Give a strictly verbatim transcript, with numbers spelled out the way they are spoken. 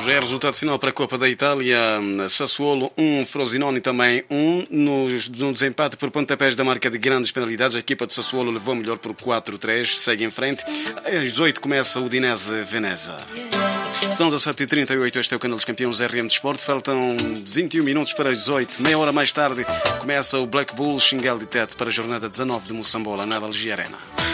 Já é resultado final para a Copa da Itália. Sassuolo um, Frosinone também um. No, no desempate por pontapés da marca de grandes penalidades, a equipa de Sassuolo levou melhor por quatro a três. Segue em frente. Às dezoito começa o Udinese Veneza. São dezassete e trinta e oito, este é o canal dos campeões R M de Sport. Faltam vinte e um minutos para as dezoito. Meia hora mais tarde começa o Black Bull Xingal de Tete para a jornada dezanove de Moçambola, na Algia Arena.